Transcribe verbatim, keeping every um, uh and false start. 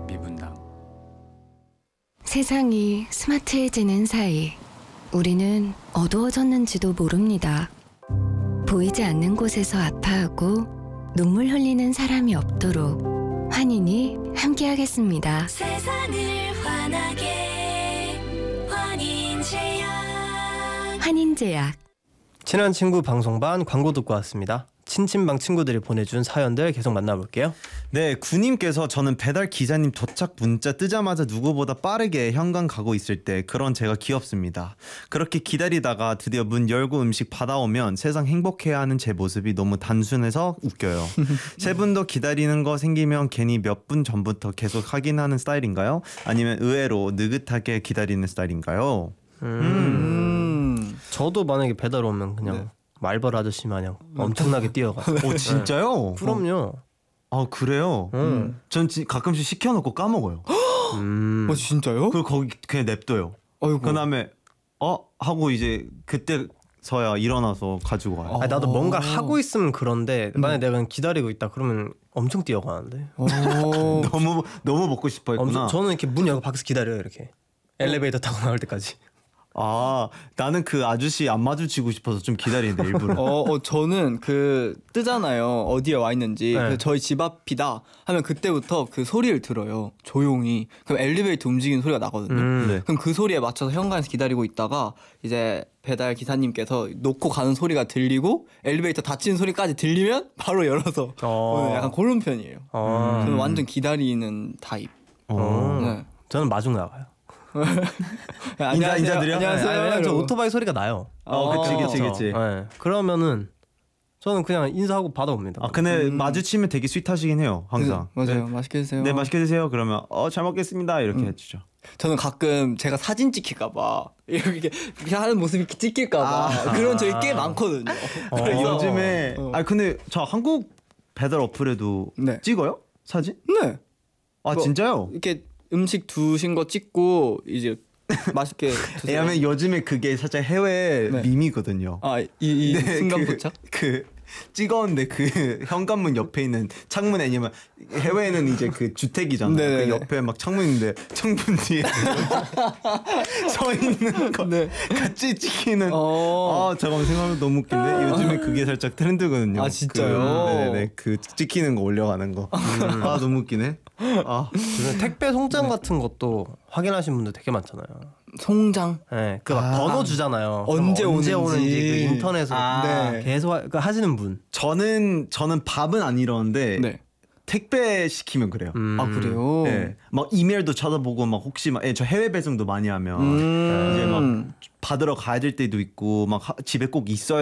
미분당. 세상이 스마트해지는 사이 우리는 어두워졌는지도 모릅니다. 보이지 않는 곳에서 아파하고 눈물 흘리는 사람이 없도록 환인이 함께하겠습니다. 세상을 환하게 환인제약. 환인제약. 친한 친구 방송반 광고 듣고 왔습니다. 친친방 친구들이 보내준 사연들 계속 만나볼게요. 네, 구님께서 저는 배달 기사님 도착 문자 뜨자마자 누구보다 빠르게 현관 가고 있을 때 그런 제가 귀엽습니다. 그렇게 기다리다가 드디어 문 열고 음식 받아오면 세상 행복해야 하는 제 모습이 너무 단순해서 웃겨요. 세 분도 기다리는 거 생기면 괜히 몇 분 전부터 계속 확인하는 스타일인가요? 아니면 의외로 느긋하게 기다리는 스타일인가요? 음. 음. 저도 만약에 배달 오면 그냥 네. 말벌 아저씨 마냥 엄청나게 뛰어가요. 오, 진짜요? 그럼요. 아, 그래요? 음. 전 지, 가끔씩 시켜놓고 까먹어요. 음. 어 진짜요? 그리고 거기 그냥 냅둬요. 아이고. 그 다음에 어? 하고 이제 그때서야 일어나서 가지고 가요. 아니, 나도 어. 뭔가 하고 있으면 그런데 네. 만약에 내가 그냥 기다리고 있다 그러면 엄청 뛰어가는데. 어. 너무 너무 먹고 싶어 했구나. 엄청, 저는 이렇게 문 열고 밖에서 기다려요. 이렇게 엘리베이터 타고 나올 때까지. 아, 나는 그 아저씨 안 마주치고 싶어서 좀 기다리는데 일부러. 어, 어 저는 그 뜨잖아요. 어디에 와 있는지. 네. 그래서 저희 집 앞이다 하면 그때부터 그 소리를 들어요. 조용히. 그럼 엘리베이터 움직이는 소리가 나거든요. 음. 네. 그럼 그 소리에 맞춰서 현관에서 기다리고 있다가 이제 배달 기사님께서 놓고 가는 소리가 들리고 엘리베이터 닫히는 소리까지 들리면 바로 열어서 어. 저는 약간 그런 편이에요. 어. 저는 완전 기다리는 타입. 어. 네. 저는 마중 나가요. 안녕하세요. 인사드려? 안녕하세요. 아니, 아니, 저 이러고. 오토바이 소리가 나요. 어, 그치, 그치, 그쵸? 그치. 네. 그러면은 저는 그냥 인사하고 받아옵니다. 아, 근데 마주치면 되게 스윗하시긴 해요, 항상. 네, 맞아요. 네, 맛있게 드세요. 네, 맛있게 드세요. 그러면 어, 잘 먹겠습니다. 이렇게 해주죠. 저는 가끔 제가 사진 찍힐까봐 이렇게 이렇게 하는 모습이 찍힐까봐 그런 적이 꽤 많거든요. 그래서 요즘에 어. 아 근데 저 한국 배달 어플에도 네. 찍어요? 사진? 네. 아, 뭐, 진짜요? 이렇게 음식 두신 거 찍고 이제 맛있게 드세요. 왜냐면 요즘에 그게 살짝 해외 네. 밈이거든요. 아, 이, 이 네, 순간 그, 포착? 그 찍었는데 그 현관문 옆에 있는 창문에 아니면 해외에는 이제 그 주택이잖아요. 네네네. 그 옆에 막 창문 있는데 창문 뒤에 서 있는 거 네. 같이 찍히는. 어. 아, 잠깐만, 생각하면 너무 웃긴데 요즘에 그게 살짝 트렌드거든요. 아, 진짜요? 그, 네네, 그 찍히는 거 올려가는 거. 아, 너무 웃기네. 아, 요즘 택배 송장 같은 것도 확인하신 분들 되게 많잖아요. 송장. 네, 그 막 아. 번호 주잖아요. 언제 그럼 오는지. 그 인터넷으로 아. 네. 계속 하, 그 하시는 분. 저는 저는 밥은 안 이러는데 네. 택배 시키면 그래요. 음. 아, 그래요? 네, 막 이메일도 찾아보고 막 혹시 막 저 해외 배송도 많이 하면 음. 이제 막 받으러 가야 될 때도 있고 막 하- 집에 꼭 있어야